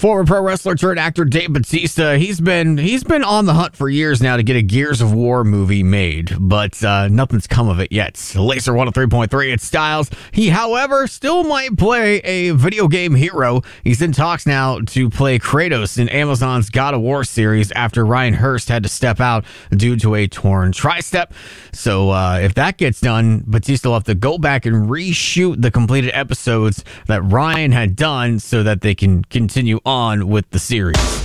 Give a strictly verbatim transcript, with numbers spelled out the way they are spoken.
Former pro wrestler turned actor Dave Bautista, he's been he's been on the hunt for years now to get a Gears of War movie made, but uh, nothing's come of it yet. Laser one oh three point three, it's Styles. He, however, still might play a video game hero. He's in talks now to play Kratos in Amazon's God of War series after Ryan Hurst had to step out due to a torn tricep. So uh, if that gets done, Bautista will have to go back and reshoot the completed episodes that Ryan had done so that they can continue on with the series.